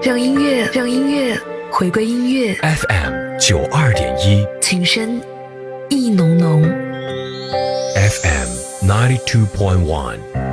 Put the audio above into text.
让音乐回归音乐。 FM 92.1， 情深意浓浓。 FM 92.1。